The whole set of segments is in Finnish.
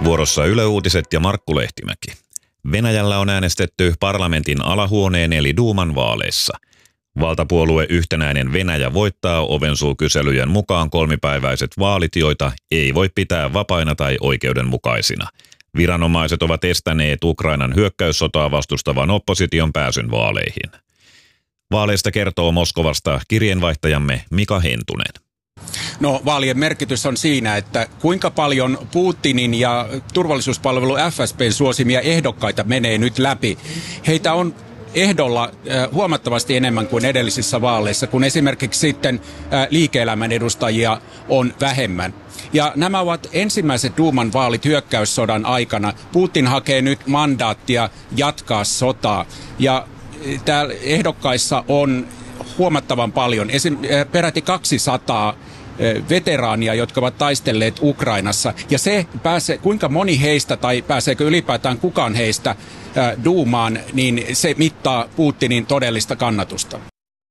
Vuorossa Yle Uutiset ja Markku Lehtimäki. Venäjällä on äänestetty parlamentin alahuoneen eli Duuman vaaleissa. Valtapuolue Yhtenäinen Venäjä voittaa Ovensuukyselyjen mukaan kolmipäiväiset vaalit, joita ei voi pitää vapaina tai oikeudenmukaisina. Viranomaiset ovat estäneet Ukrainan hyökkäyssotaa vastustavan opposition pääsyn vaaleihin. Vaaleista kertoo Moskovasta kirjeenvaihtajamme Mika Hentunen. No, vaalien merkitys on siinä, että kuinka paljon Putinin ja turvallisuuspalvelu FSB:n suosimia ehdokkaita menee nyt läpi. Heitä on ehdolla huomattavasti enemmän kuin edellisissä vaaleissa, kun esimerkiksi sitten liike-elämän edustajia on vähemmän. Ja nämä ovat ensimmäiset Duuman vaalit hyökkäyssodan aikana. Putin hakee nyt mandaattia jatkaa sotaa. Ja täällä ehdokkaissa on huomattavan paljon, peräti 200 veteraania, jotka ovat taistelleet Ukrainassa. Ja se kuinka moni heistä tai pääseekö ylipäätään kukaan heistä Duumaan, niin se mittaa Putinin todellista kannatusta.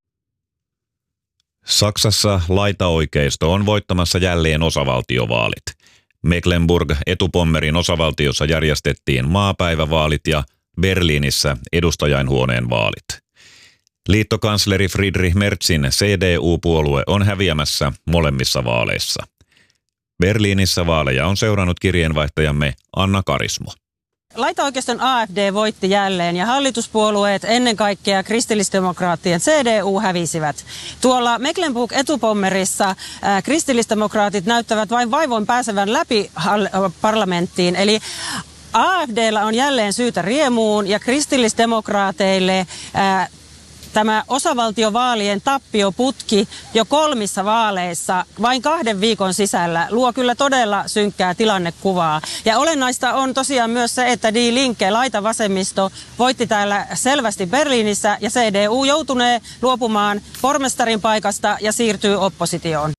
Saksassa laitaoikeisto on voittamassa jälleen osavaltiovaalit. Mecklenburg-Etupommerin osavaltiossa järjestettiin maapäivävaalit ja Berliinissä edustajainhuoneen vaalit. Liittokansleri Friedrich Merzin CDU-puolue on häviämässä molemmissa vaaleissa. Berliinissä vaaleja on seurannut kirjeenvaihtajamme Anna Karismo. Laitaoikeiston AfD voitti jälleen ja hallituspuolueet, ennen kaikkea kristillisdemokraattien CDU, hävisivät. Tuolla Mecklenburg-Etupommerissa kristillisdemokraatit näyttävät vain vaivoin pääsevän läpi parlamenttiin, eli AfD:llä on jälleen syytä riemuun ja kristillisdemokraateille tämä osavaltiovaalien tappioputki jo 3 vaaleissa vain 2 viikon sisällä luo kyllä todella synkkää tilannekuvaa. Ja olennaista on tosiaan myös se, että Die Linke, laitavasemmisto, voitti täällä selvästi Berliinissä ja CDU joutunee luopumaan pormestarin paikasta ja siirtyy oppositioon.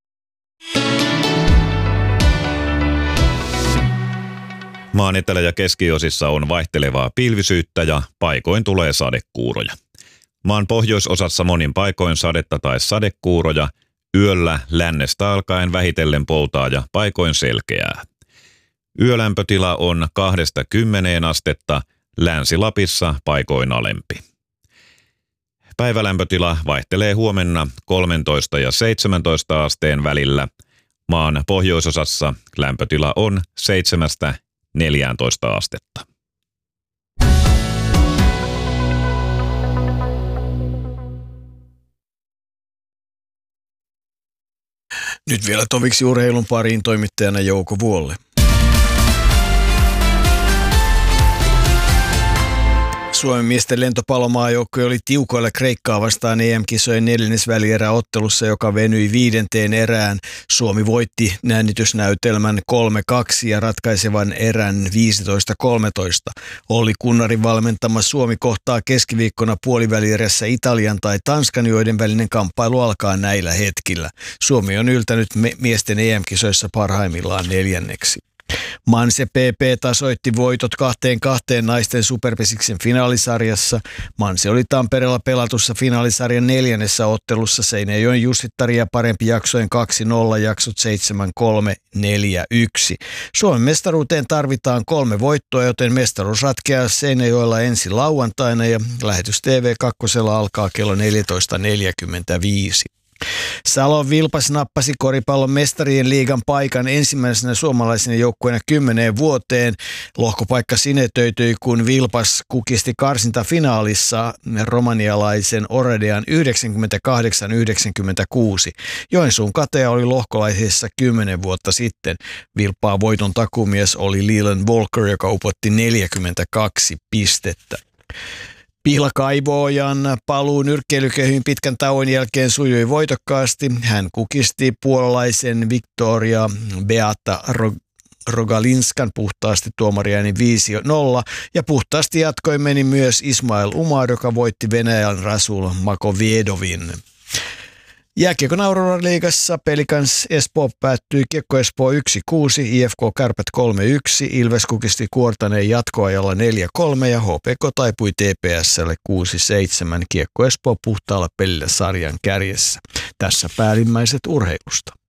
Maan etelä- ja keskiosissa on vaihtelevaa pilvisyyttä ja paikoin tulee sadekuuroja. Maan pohjoisosassa monin paikoin sadetta tai sadekuuroja, yöllä lännestä alkaen vähitellen poutaa ja paikoin selkeää. Yölämpötila on 2–10 astetta, Länsi-Lapissa paikoin alempi. Päivälämpötila vaihtelee huomenna 13 ja 17 asteen välillä. Maan pohjoisosassa lämpötila on 7–14 astetta. Nyt vielä toviksi urheilun pariin toimittajana Jouko Vuolle. Suomen miesten lentopallomaajoukkue oli tiukoilla Kreikkaa vastaan EM-kisojen 4. välieräottelussa, joka venyi 5. erään. Suomi voitti näännytysnäytelmän 3-2 ja ratkaisevan erän 15-13. Olli Kunnarin valmentama Suomi kohtaa keskiviikkona puolivälierässä Italian tai Tanskan, joiden välinen kamppailu alkaa näillä hetkillä. Suomi on yltänyt miesten EM-kisoissa parhaimmillaan 4. Manse PP tasoitti voitot 2-2 naisten superpesiksen finaalisarjassa. Manse oli Tampereella pelatussa finaalisarjan 4. ottelussa Seinäjoen Jussittaria parempi jaksojen 2-0, jaksot 7-3, 4-1. Suomen mestaruuteen tarvitaan 3 voittoa, joten mestaruus ratkeaa Seinäjoella ensi lauantaina ja lähetys TV2 alkaa kello 14.45. Salon Vilpas nappasi koripallon mestarien liigan paikan ensimmäisenä suomalaisena joukkueena 10 vuoteen. Lohkopaikka sinetöityi, kun Vilpas kukisti karsintafinaalissa romanialaisen Oredean 98-96. Joensuun Katea oli lohkolaisessa 10 vuotta sitten. Vilppaa voiton takumies oli Leland Walker, joka upotti 42 pistettä. Pihlakaivojan paluu nyrkkeilykehyyn pitkän tauon jälkeen sujui voitokkaasti. Hän kukisti puolalaisen Victoria Beata Rogalinskan puhtaasti tuomariäänin 5-0 ja puhtaasti jatkoin meni myös Ismail Umar, joka voitti Venäjän Rasul Makoviedovin. Jääkiekon Aurora-liigassa Pelicans Espoo päättyi Kiekko Espoo 1-6, IFK Kärpät 3-1, Ilves kukisti Kuortaneen jatkoajalla 4-3 ja HPK taipui TPS:lle 6-7. Kiekko Espoo puhtaalla pelillä sarjan kärjessä. Tässä päällimmäiset urheilusta.